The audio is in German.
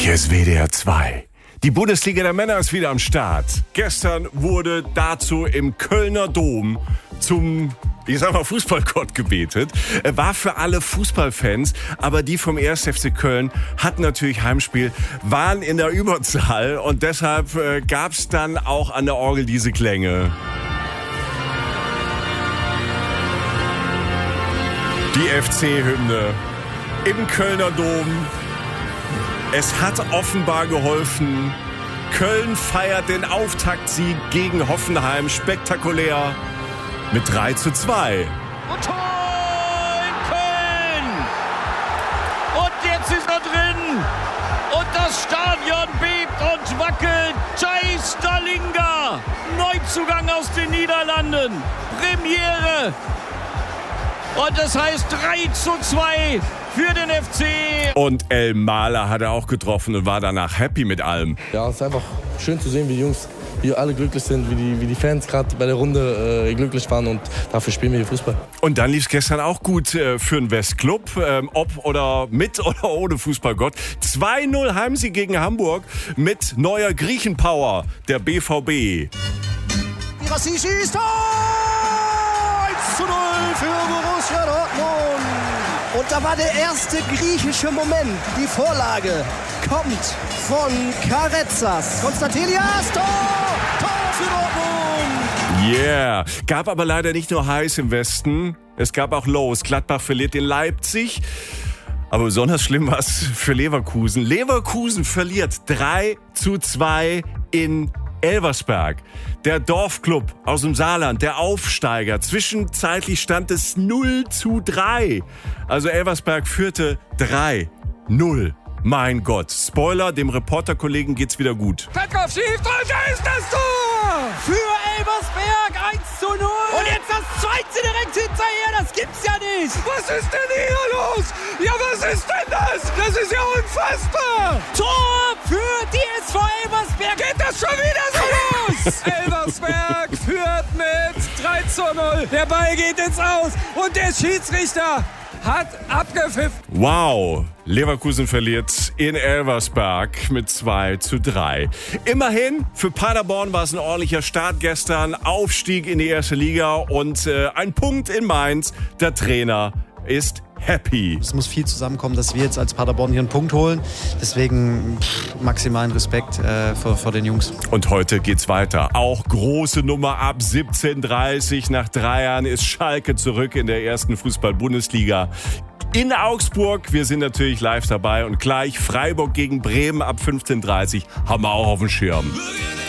Hier ist WDR 2. Die Bundesliga der Männer ist wieder am Start. Gestern wurde dazu im Kölner Dom zum Fußballgott gebetet. War für alle Fußballfans, aber die vom 1. FC Köln hatten natürlich Heimspiel, waren in der Überzahl und deshalb gab's dann auch an der Orgel diese Klänge. Die FC-Hymne im Kölner Dom. Es hat offenbar geholfen. Köln feiert den Auftaktsieg gegen Hoffenheim spektakulär mit 3:2. Und Tor in Köln! Und jetzt ist er drin! Und das Stadion bebt und wackelt! Thijs Dallinga! Neuzugang aus den Niederlanden! Premiere! Und es heißt 3:2 für den FC. Und El Mahler hat er auch getroffen und war danach happy mit allem. Ja, es ist einfach schön zu sehen, wie die Jungs hier alle glücklich sind, wie die Fans gerade bei der Runde glücklich waren und dafür spielen wir hier Fußball. Und dann lief es gestern auch gut für den Westclub, ob oder mit oder ohne Fußballgott. 2:0 Heimsieg gegen Hamburg mit neuer Griechenpower, der BVB. Girassi schießt Tor! 1:0 für Borussia Dortmund. Und da war der erste griechische Moment. Die Vorlage kommt von Karetsas. Konstantelias, Tor für Dortmund. Yeah. Gab aber leider nicht nur Highs im Westen, es gab auch Lows. Gladbach verliert in Leipzig. Aber besonders schlimm war es für Leverkusen. Leverkusen verliert 3:2 in Elversberg. Der Dorfclub aus dem Saarland, der Aufsteiger. Zwischenzeitlich stand es 0:3. Also Elversberg führte 3:0. Mein Gott. Spoiler, dem Reporterkollegen geht's wieder gut. Petkov schießt und da ist das Tor! Für Elversberg 1:0. Und jetzt das zweite direkt hinterher, das gibt's ja nicht. Was ist denn hier los? Ja, was ist denn das? Das ist ja unfassbar! Tor für die SV Elversberg. Geht das schon wieder so los? Elversberg führt mit 3:0. Der Ball geht ins Aus und der Schiedsrichter hat abgepfiffen. Wow, Leverkusen verliert in Elversberg mit 2:3. Immerhin, für Paderborn war es ein ordentlicher Start gestern. Aufstieg in die erste Liga und ein Punkt in Mainz. Der Trainer ist happy. Es muss viel zusammenkommen, dass wir jetzt als Paderborn hier einen Punkt holen. Deswegen maximalen Respekt vor den Jungs. Und heute geht's weiter. Auch große Nummer ab 17:30. Nach 3 Jahren ist Schalke zurück in der ersten Fußball-Bundesliga. In Augsburg, wir sind natürlich live dabei und gleich Freiburg gegen Bremen ab 15:30 haben wir auch auf dem Schirm.